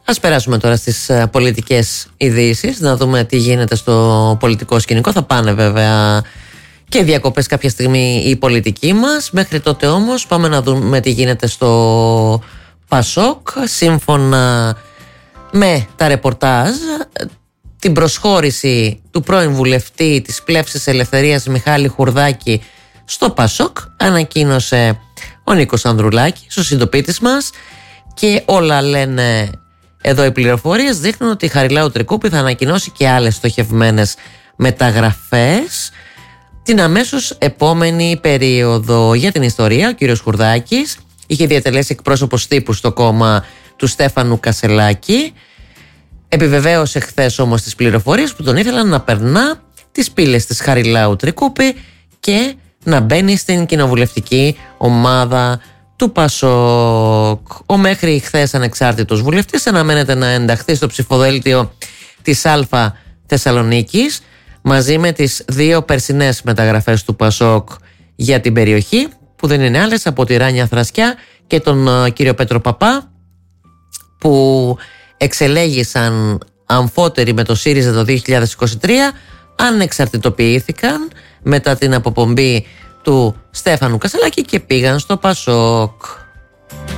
Ας περάσουμε τώρα στις πολιτικές ειδήσεις, να δούμε τι γίνεται στο πολιτικό σκηνικό. Θα πάνε βέβαια και διακοπές κάποια στιγμή οι πολιτικοί μας. Μέχρι τότε όμως πάμε να δούμε τι γίνεται στο ΠΑΣΟΚ. Σύμφωνα με τα ρεπορτάζ, την προσχώρηση του πρώην βουλευτή της Πλεύσης Ελευθερίας Μιχάλη Χουρδάκη στο ΠΑΣΟΚ ανακοίνωσε ο Νίκος Ανδρουλάκης, ο συντοπίτης μας, και όλα λένε εδώ οι πληροφορίες δείχνουν ότι η Χαριλάου Τρικούπη θα ανακοινώσει και άλλες στοχευμένες μεταγραφές την αμέσως επόμενη περίοδο. Για την ιστορία, ο κύριος Χουρδάκης είχε διατελέσει εκπρόσωπος τύπου στο κόμμα του Στέφανου Κασελάκη. Επιβεβαίωσε χθες όμως τις πληροφορίες που τον ήθελαν να περνά τις πύλες της Χαριλάου Τρικούπη και να μπαίνει στην κοινοβουλευτική ομάδα του ΠΑΣΟΚ. Ο μέχρι χθες ανεξάρτητος βουλευτής αναμένεται να ενταχθεί στο ψηφοδέλτιο της Α Θεσσαλονίκης μαζί με τις δύο περσινές μεταγραφές του ΠΑΣΟΚ για την περιοχή, που δεν είναι άλλες από τη Ράνια Θρασκιά και τον κύριο Πέτρο Παπά, που εξελέγησαν αμφότεροι με το ΣΥΡΙΖΑ το 2023, ανεξαρτητοποιήθηκαν μετά την αποπομπή του Στέφανου Κασελάκη και πήγαν στο ΠΑΣΟΚ.